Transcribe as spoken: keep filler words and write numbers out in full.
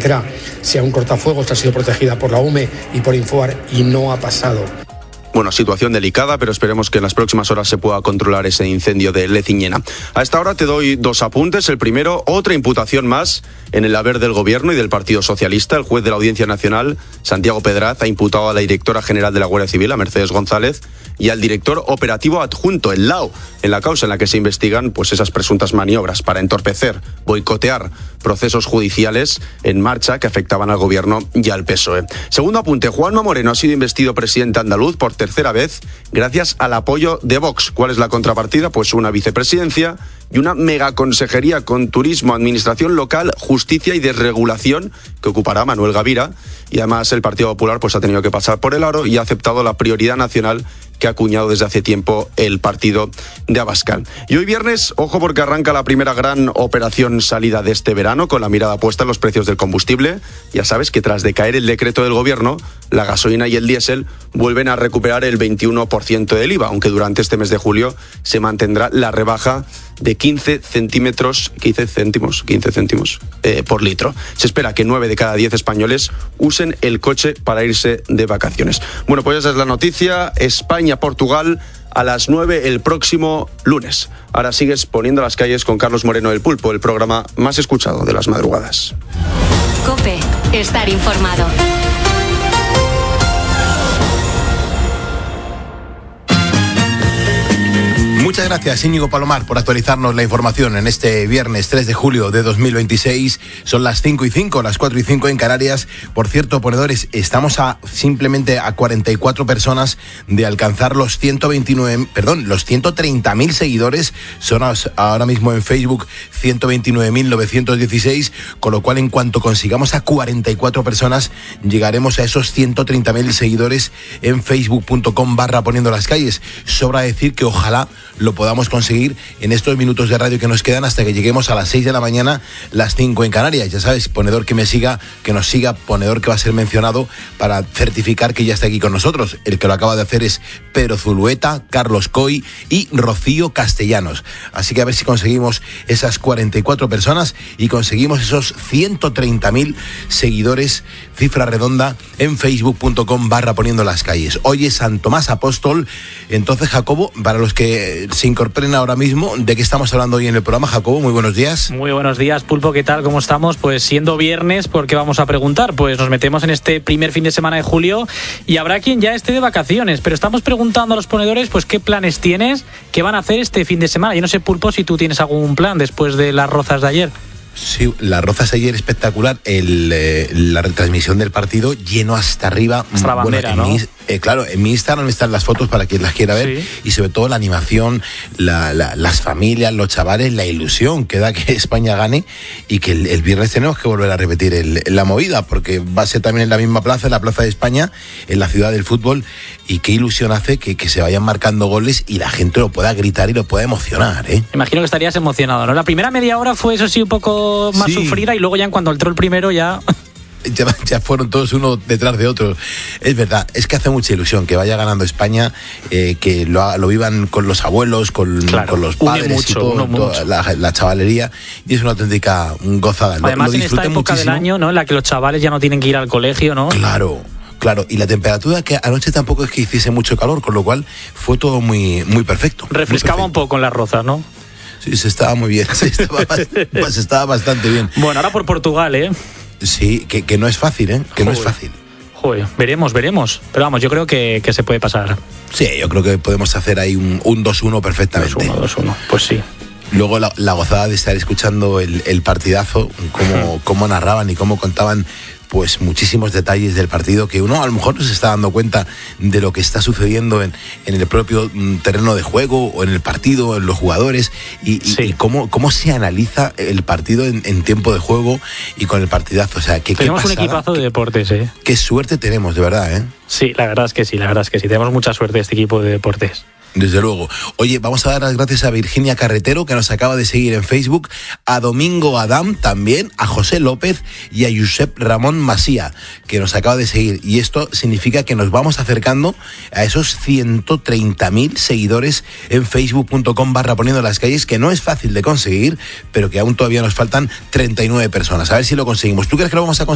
conocerá si a un cortafuegos ha sido protegida por la U M E y por Infoar y no ha pasado. Bueno, situación delicada, pero esperemos que en las próximas horas se pueda controlar ese incendio de Leciñena. A esta hora te doy dos apuntes. El primero, otra imputación más en el haber del Gobierno y del Partido Socialista. El juez de la Audiencia Nacional, Santiago Pedraz, ha imputado a la directora general de la Guardia Civil, a Mercedes González, y al director operativo adjunto, el L A O, en la causa en la que se investigan pues esas presuntas maniobras para entorpecer, boicotear procesos judiciales en marcha que afectaban al Gobierno y al P S O E. Segundo apunte, Juanma Moreno ha sido investido presidente andaluz por tercera vez gracias al apoyo de Vox. ¿Cuál es la contrapartida? Pues una vicepresidencia y una megaconsejería con turismo, administración local, justicia y desregulación que ocupará Manuel Gavira. Y además el Partido Popular pues ha tenido que pasar por el aro y ha aceptado la prioridad nacional que ha acuñado desde hace tiempo el partido de Abascal. Y hoy viernes, ojo porque arranca la primera gran operación salida de este verano con la mirada puesta en los precios del combustible. Ya sabes que tras decaer el decreto del Gobierno, la gasolina y el diésel vuelven a recuperar el veintiuno por ciento del I V A, aunque durante este mes de julio se mantendrá la rebaja de quince centímetros, quince céntimos, quince céntimos eh, por litro. Se espera que nueve de cada diez españoles usen el coche para irse de vacaciones. Bueno, pues esa es la noticia. España-Portugal a las nueve el próximo lunes. Ahora sigues poniendo las calles con Carlos Moreno del Pulpo, el programa más escuchado de las madrugadas. COPE, estar informado. Muchas gracias, Íñigo Palomar, por actualizarnos la información en este viernes tres de julio de dos mil veintiséis. Son las cinco y cinco, las cuatro y cinco en Canarias. Por cierto, ponedores, estamos a simplemente a cuarenta y cuatro personas de alcanzar los ciento veintinueve, perdón, los ciento treinta mil seguidores. Son ahora mismo en Facebook ciento veintinueve mil novecientos dieciséis, con lo cual en cuanto consigamos a cuarenta y cuatro personas, llegaremos a esos ciento treinta mil seguidores en facebook punto com barra poniendo las calles. Sobra decir que ojalá lo podamos conseguir en estos minutos de radio que nos quedan hasta que lleguemos a las seis de la mañana, las cinco en Canarias. Ya sabes, ponedor que me siga, que nos siga, ponedor que va a ser mencionado para certificar que ya está aquí con nosotros. El que lo acaba de hacer es Pedro Zulueta, Carlos Coy y Rocío Castellanos. Así que a ver si conseguimos esas cuarenta y cuatro personas y conseguimos esos ciento treinta mil seguidores, cifra redonda, en facebook punto com barra poniendo las calles. Hoy es San Tomás Apóstol. Entonces, Jacobo, para los que se incorporen ahora mismo, ¿de qué estamos hablando hoy en el programa? Jacobo, muy buenos días. Muy buenos días, Pulpo, ¿qué tal? ¿Cómo estamos? Pues siendo viernes, ¿por qué vamos a preguntar? Pues nos metemos en este primer fin de semana de julio y habrá quien ya esté de vacaciones, pero estamos preguntando a los ponedores pues qué planes tienes, qué van a hacer este fin de semana. Yo no sé, Pulpo, si tú tienes algún plan después de las rozas de ayer. Sí, las rozas ayer espectacular, el, eh, la retransmisión del partido lleno hasta arriba. Hasta la bandera, bueno, en ¿no? Mi, eh, claro, en mi Instagram están las fotos para quien las quiera ver, sí. Y sobre todo la animación, la, la, las familias, los chavales, la ilusión que da que España gane y que el, el viernes tenemos que volver a repetir el, la movida, porque va a ser también en la misma plaza, en la Plaza de España, en la ciudad del fútbol, y qué ilusión hace que, que se vayan marcando goles y la gente lo pueda gritar y lo pueda emocionar, ¿eh? Imagino que estarías emocionado, ¿no? La primera media hora fue, eso sí, un poco más sí. sufrida y luego ya en cuando entró el primero ya... Ya, ya fueron todos uno detrás de otro. Es verdad, es que hace mucha ilusión que vaya ganando España, eh, que lo, lo vivan con los abuelos, con, claro, con los padres mucho, y todo, toda la, la chavalería, y es una auténtica gozada. Además, lo, lo en esta época muchísimo. Del año, ¿no?, en la que los chavales ya no tienen que ir al colegio, ¿no? Claro. Claro, y la temperatura que anoche tampoco es que hiciese mucho calor, con lo cual fue todo muy, muy perfecto. Refrescaba muy perfecto. Un poco en las rozas, ¿no? Sí, se estaba muy bien, se estaba, se estaba bastante bien. Bueno, ahora por Portugal, ¿eh? Sí, que, que no es fácil, ¿eh? Que Joder. no es fácil. Joder, veremos, veremos. Pero vamos, yo creo que, que se puede pasar. Sí, yo creo que podemos hacer ahí un, un dos uno perfectamente. dos uno, dos uno, pues sí. Luego la, la gozada de estar escuchando el, el partidazo, cómo, cómo narraban y cómo contaban pues muchísimos detalles del partido que uno a lo mejor no se está dando cuenta de lo que está sucediendo en, en el propio terreno de juego o en el partido, en los jugadores y, sí. y, y cómo, cómo se analiza el partido en, en tiempo de juego y con el partidazo. O sea, que, tenemos qué un equipazo de deportes, ¿eh? Qué suerte tenemos, de verdad, ¿eh? Sí, la verdad es que sí, la verdad es que sí. Tenemos mucha suerte este equipo de deportes. Desde luego. Oye, vamos a dar las gracias a Virginia Carretero, que nos acaba de seguir en Facebook, a Domingo Adam también, a José López y a Josep Ramón Masía, que nos acaba de seguir. Y esto significa que nos vamos acercando a esos ciento treinta mil seguidores en facebook punto com barra poniendo las calles, que no es fácil de conseguir, pero que aún todavía nos faltan treinta y nueve personas. A ver si lo conseguimos. ¿Tú crees que lo vamos a conseguir?